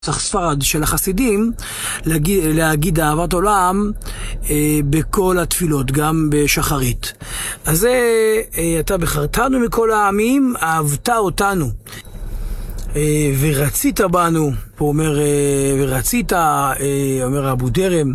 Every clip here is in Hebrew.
צריך ספרד של החסידים להגיד אהבת עולם בכל התפילות, גם בשחרית. אז זה אתה בחרתנו מכל העמים, אהבת אותנו ורצית בנו. פה אומר ורצית, אומר אבו דרם,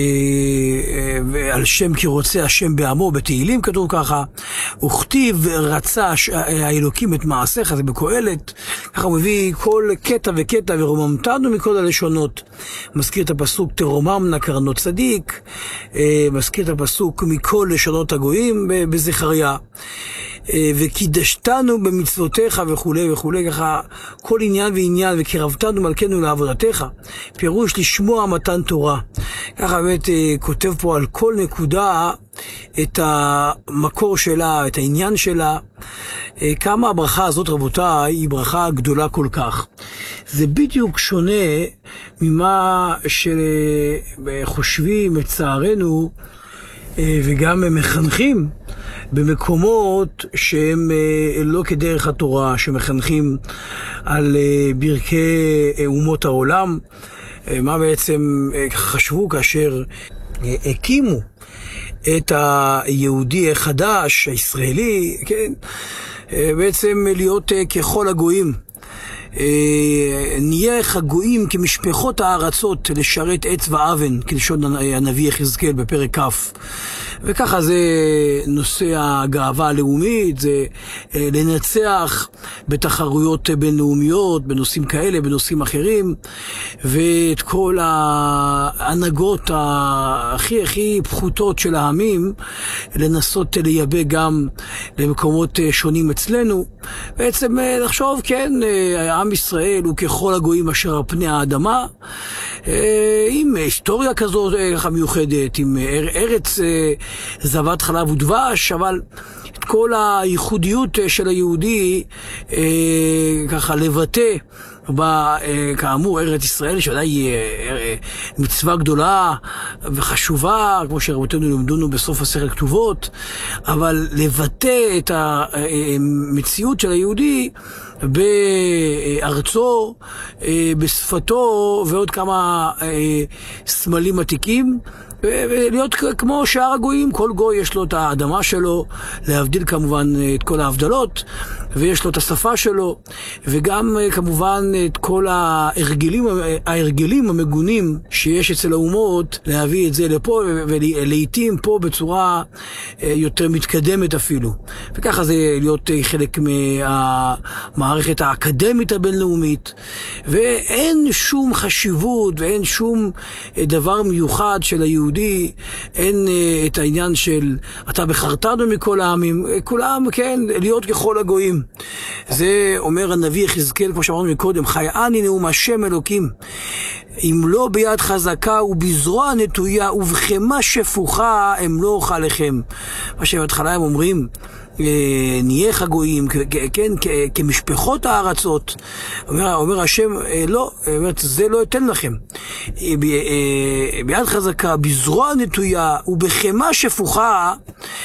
על שם כי רוצה השם בעמו, בתהילים כתוב ככה, וכתיב רצה האלוקים את מעשיך, זה בקהלת. ככה הוא מביא כל קטע וקטע, ורוממתנו מכל הלשונות. מזכיר את הפסוק תרוממנה קרנות צדיק, מזכיר את הפסוק מכל לשונות הגויים בזכריה, וקידשתנו במצוותיך וכו' וכו'. ככה כל עניין ועניין, וקרבתנו מלכנו לעבודתך, פירוש לשמוע מתן תורה. ככה באמת כותב פה על כל נקודה את המקור שלה, את העניין שלה. כמה הברכה הזאת, רבותיי, היא ברכה גדולה כל כך. זה בדיוק שונה ממה שחושבים לצערנו וגם מחנכים במקומות שהם לא כדרך התורה, שמחנכים על ברכי אומות העולם. מה בעצם חשבו כאשר הקימו את היהודי החדש, הישראלי, כן? בעצם להיות ככל הגויים. נהיה הגויים כמשפחות הארצות לשרת עץ ואבן, כלשון הנביא יחזקאל בפרק כ'. וככה זה נושא הגאווה הלאומית, זה לנצח בתחרויות בינלאומיות, בנושאים כאלה, בנושאים אחרים, ואת כל ההנהגות הכי פחותות של העמים לנסות לייבא גם למקומות שונים אצלנו. בעצם לחשוב, כן, עם ישראל הוא ככל הגויים אשר על פני האדמה, עם היסטוריה כזאת מיוחדת, עם ארץ זבת חלב ודבש, אבל את כל הייחודיות של היהודי ככה לבטא כאמור ארץ ישראל, שעדיין היא מצווה גדולה וחשובה, כמו שרבותינו לימדונו בסוף הספר כתובות, אבל לבטא את המציאות של היהודי בארצו, בשפתו ועוד כמה סמלים עתיקים, ולהיות כמו שאר הגויים. כל גוי יש לו את האדמה שלו, להבדיל כמובן את כל ההבדלות, ויש לו את השפה שלו, וגם כמובן את כל ההרגלים המגונים שיש אצל האומות, להביא את זה לפה, ולעיתים פה בצורה יותר מתקדמת אפילו. וככה זה להיות חלק מהמערכת האקדמית הבינלאומית, ואין שום חשיבות ואין שום דבר מיוחד של היהודי, אין את העניין של אתה בחרתנו מכל העמים, כולם, כן, להיות ככל הגויים. זה אומר הנביא יחזקאל, כמו שאמרנו מקודם, חייאני נאום השם אלוקים, אם לא ביד חזקה ובזרוע נטויה ובחמה שפוכה אמלוא לכם. מה שבהתחלה הם אומרים, נהיה הגויים, כן, כמשפחות הארצות. אומר השם, לא, זה לא אתן לכם. ביד חזקה, בזרוע נטויה ובחמה שפוכה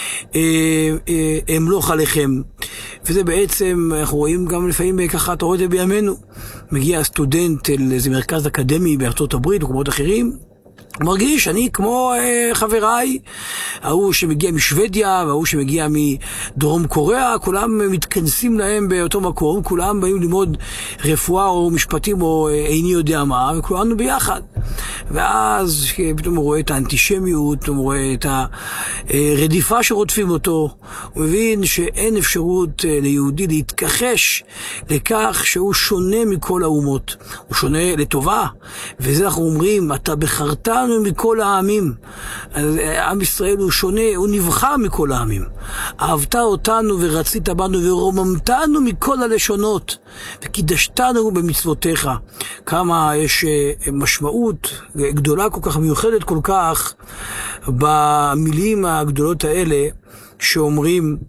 אמלוא לכם. וזה בעצם, אנחנו רואים גם לפעמים ככה, אתה רואה את זה בימינו. מגיע סטודנט לאיזה מרכז אקדמי בארצות הברית ומקומות אחרים, מרגיש, אני כמו חבריי, ההוא שמגיע משוודיה וההוא שמגיע מדרום קוריאה, כולם מתכנסים להם באותו מקום, כולם באים ללמוד רפואה או משפטים או איני יודע מה, וכולנו ביחד. ואז פתאום הוא רואה את האנטישמיות, הוא רואה את הרדיפה שרודפים אותו, הוא מבין שאין אפשרות ליהודי להתכחש לכך שהוא שונה מכל האומות, הוא שונה לטובה. וזה אנחנו אומרים, אתה בחרתנו מכל העמים. עם ישראל הוא שונה, הוא נבחר מכל העמים. אהבת אותנו ורצית בנו ורוממתנו מכל הלשונות, וקידשתנו במצוותיך. כמה יש משמעות גדולה כל כך, מיוחדת כל כך, במילים הגדולות האלה שאומרים,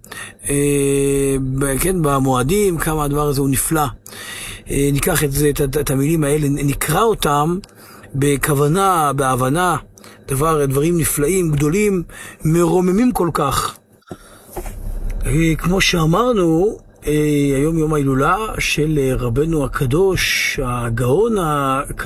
כן, במועדים, כמה הדבר הזה הוא נפלא. ניקח את המילים האלה, נקרא אותם בכוונה, בהבנה, דברים נפלאים, גדולים, מרוממים כל כך. כמו שאמרנו, היום יום ההילולה של רבנו הקדוש, הגאון